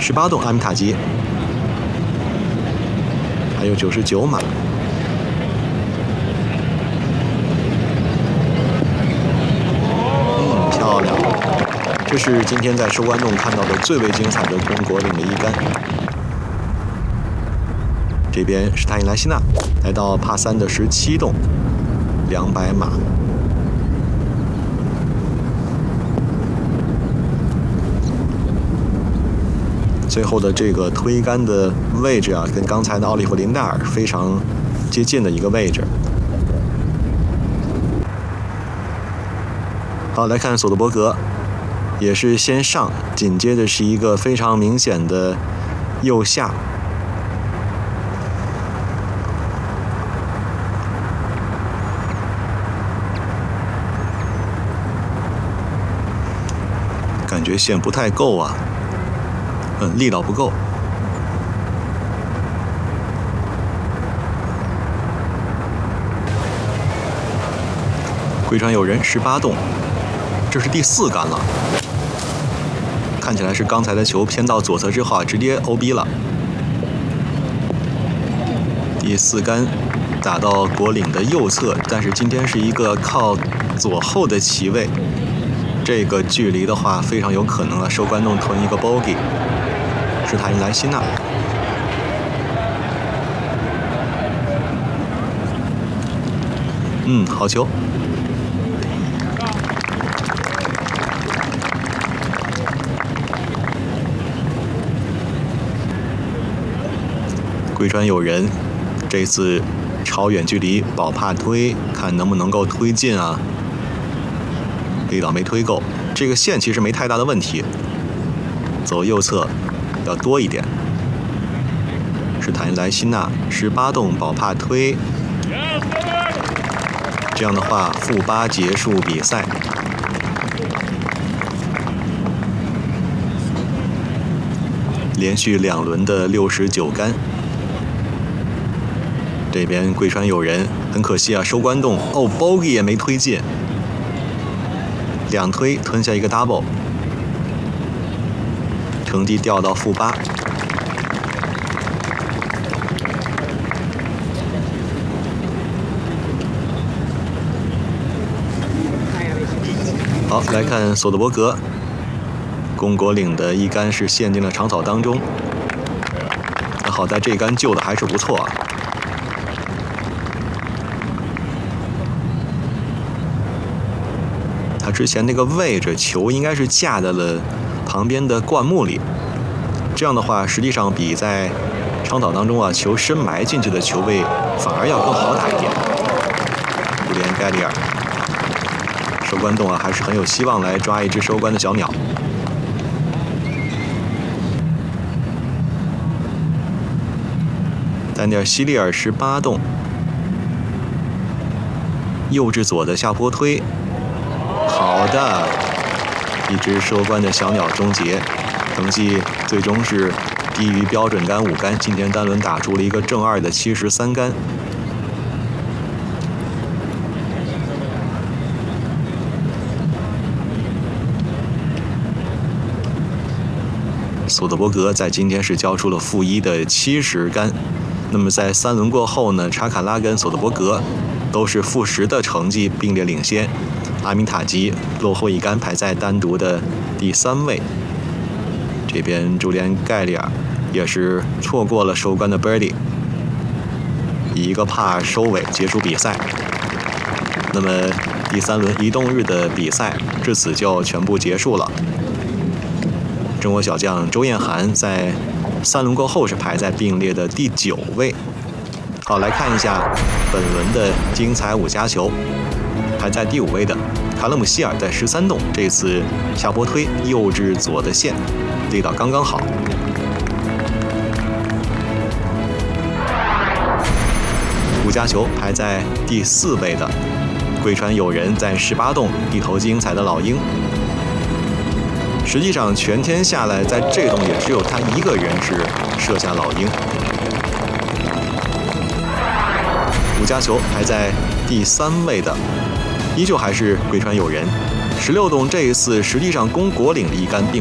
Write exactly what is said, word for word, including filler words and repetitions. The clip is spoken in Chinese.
十八洞阿米塔吉，还有九十九码。嗯，漂亮！这是今天在收官洞看到的最为精彩的中国岭的一杆。这边是塔因莱希纳，来到帕三的十七洞，两百码。最后的这个推杆的位置啊，跟刚才的奥利弗林戴尔非常接近的一个位置。好，来看索德伯格，也是先上，紧接着是一个非常明显的右下。感觉线不太够啊。嗯，力道不够。贵川有人十八洞，这是第四杆了。看起来是刚才的球偏到左侧之后啊，直接 O B 了。第四杆打到果岭的右侧，但是今天是一个靠左后的旗位，这个距离的话，非常有可能啊，收官洞吞一个 bogey。是塔因莱希纳，嗯，好球。贵川有人，这次超远距离保帕推，看能不能够推进啊？力道没推够，这个线其实没太大的问题，走右侧。要多一点，是塔因莱希纳十八洞保帕推，这样的话负八结束比赛。连续两轮的六十九杆，这边贵川有人，很可惜啊，收官洞哦 bogey 也没推进，两推吞下一个 double。成绩掉到负八，好，来看索德伯格，公果岭的一杆是陷进了长草当中，那好在这杆救的还是不错啊。他之前那个位置，球应该是架在了旁边的灌木里，这样的话，实际上比在长草当中啊球深埋进去的球位反而要更好打一点。布连盖里尔收官洞啊，还是很有希望来抓一只收官的小鸟。丹尼尔希利尔十八洞，右至左的下坡推，好的。一只收官的小鸟终结，成绩最终是低于标准杆五杆。今天单轮打出了一个正二的七十三杆。索德伯格在今天是交出了负一的七十杆。那么在三轮过后呢，查卡拉跟索德伯格都是负十的成绩并列领先。阿米塔吉落后一杆，排在单独的第三位。这边朱利安盖利尔也是错过了收官的 birdie， 以一个帕收尾结束比赛。那么第三轮移动日的比赛至此就全部结束了。中国小将周彦涵在三轮过后是排在并列的第九位。好，来看一下本轮的精彩五加球。排在第五位的卡勒姆希尔在十三洞，这次下坡推右至左的线，力道刚刚好。五加球排在第四位的贵川有人在十八洞，一头精彩的老鹰。实际上全天下来，在这洞也只有他一个人是射下老鹰。五加球排在第三位的。依旧还是贵川有人，十六洞这一次实际上攻果岭的一杆并